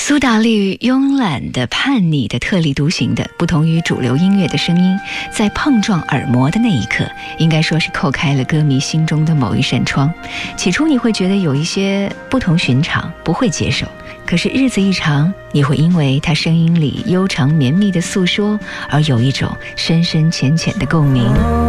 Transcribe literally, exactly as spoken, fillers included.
苏打绿慵懒的、叛逆的、特立独行的，不同于主流音乐的声音，在碰撞耳膜的那一刻，应该说是叩开了歌迷心中的某一扇窗。起初你会觉得有一些不同寻常，不会接受，可是日子一长，你会因为他声音里悠长绵密的诉说而有一种深深浅浅的共鸣。